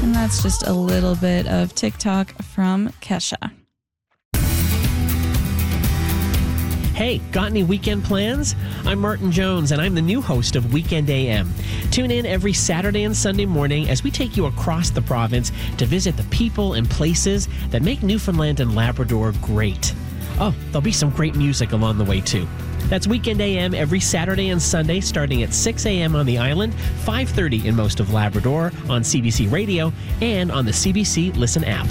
And that's just a little bit of TikTok from Kesha. Hey, got any weekend plans? I'm Martin Jones, and I'm the new host of Weekend AM. Tune in every Saturday and Sunday morning as we take you across the province to visit the people and places that make Newfoundland and Labrador great. Oh, there'll be some great music along the way, too. That's Weekend AM every Saturday and Sunday starting at 6 a.m. on the island, 5:30 in most of Labrador, on CBC Radio, and on the CBC Listen app.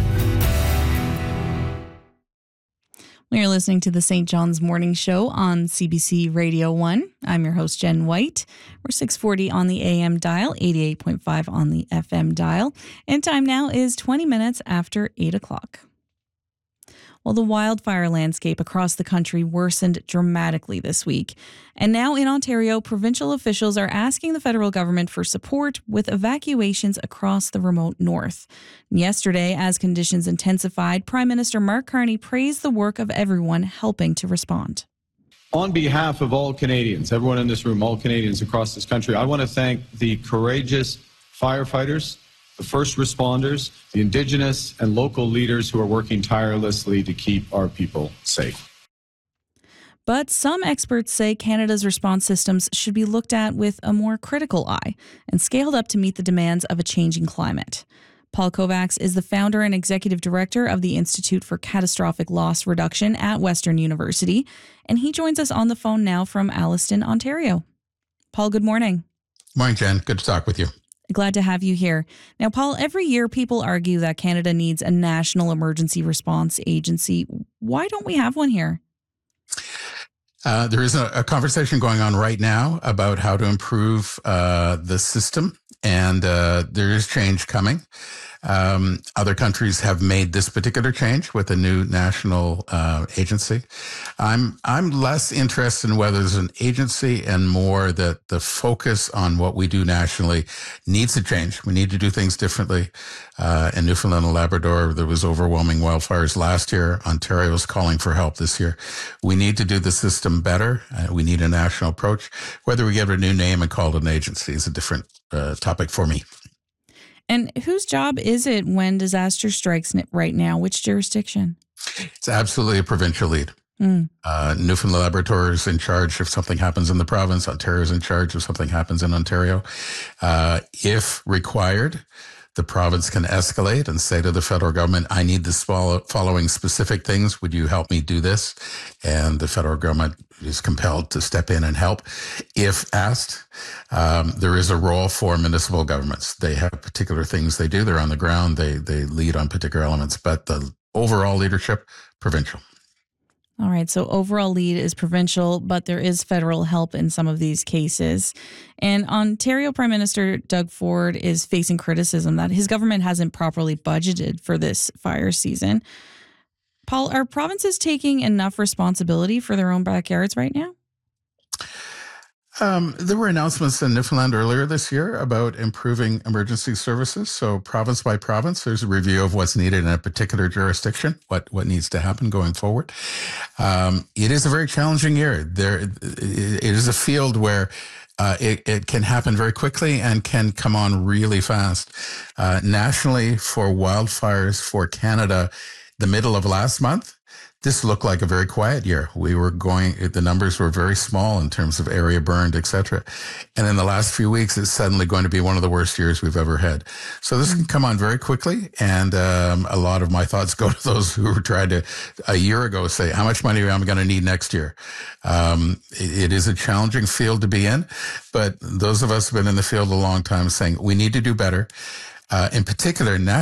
We are listening to the St. John's Morning Show on CBC Radio 1. I'm your host, Jen White. We're 640 on the AM dial, 88.5 on the FM dial. And time now is 20 minutes after 8 o'clock. Well, the wildfire landscape across the country worsened dramatically this week. And now in Ontario, provincial officials are asking the federal government for support with evacuations across the remote north. Yesterday, as conditions intensified, Prime Minister Mark Carney praised the work of everyone helping to respond. On behalf of all Canadians, everyone in this room, all Canadians across this country, I want to thank the courageous firefighters, the first responders, the Indigenous and local leaders who are working tirelessly to keep our people safe. But some experts say Canada's response systems should be looked at with a more critical eye and scaled up to meet the demands of a changing climate. Paul Kovacs is the founder and executive director of the Institute for Catastrophic Loss Reduction at Western University, and he joins us on the phone now from Alliston, Ontario. Paul, good morning. Morning, Jen. Good to talk with you. Glad to have you here. Now, Paul, every year people argue that Canada needs a national emergency response agency. Why don't we have one here? There is a conversation going on right now about how to improve the system, and there is change coming. Other countries have made this particular change with a new national agency. I'm less interested in whether there's an agency and more that the focus on what we do nationally needs to change. We need to do things differently. In Newfoundland and Labrador, there was overwhelming wildfires last year. Ontario is calling for help this year. We need to do the system better. We need a national approach. Whether we give it a new name and call it an agency is a different topic for me. And whose job is it when disaster strikes right now? Which jurisdiction? It's absolutely a provincial lead. Newfoundland Labrador is in charge if something happens in the province. Ontario is in charge if something happens in Ontario. If required, the province can escalate and say to the federal government, I need this following specific things. Would you help me do this? And the federal government is compelled to step in and help. If asked, there is a role for municipal governments. They have particular things they do. They're on the ground. They lead on particular elements, but the overall leadership, provincial. All right. So overall lead is provincial, but there is federal help in some of these cases. And Ontario Prime Minister Doug Ford is facing criticism that his government hasn't properly budgeted for this fire season. Paul, are provinces taking enough responsibility for their own backyards right now? There were announcements in Newfoundland earlier this year about improving emergency services. So province by province, there's a review of what's needed in a particular jurisdiction, what needs to happen going forward. It is a very challenging year. It is a field where it can happen very quickly and can come on really fast. Nationally, for wildfires for Canada, the middle of last month, this looked like a very quiet year. The numbers were very small in terms of area burned, et cetera. And in the last few weeks, it's suddenly going to be one of the worst years we've ever had. So this can come on very quickly. And a lot of my thoughts go to those who were trying to, a year ago, say, how much money am I going to need next year? It is a challenging field to be in. But those of us who have been in the field a long time saying we need to do better. In particular, now,